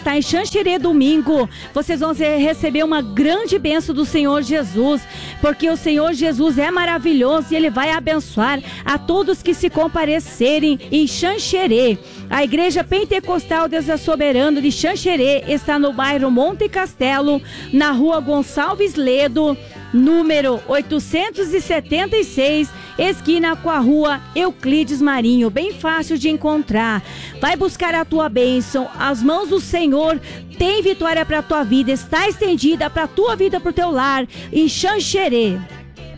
estar em Xanxerê domingo, vocês vão receber uma grande bênção do Senhor Jesus, porque o Senhor Jesus é maravilhoso e Ele vai abençoar a todos que se comparecerem em Xanxerê. A Igreja Pentecostal Deus é Soberano de Xanxerê está no bairro Monte Castelo, na rua Gonçalves Ledo, número 876, esquina com a rua Euclides Marinho, bem fácil de encontrar. Vai buscar a tua bênção, as mãos do Senhor tem vitória para a tua vida, está estendida para a tua vida, para o teu lar, em Xanxerê.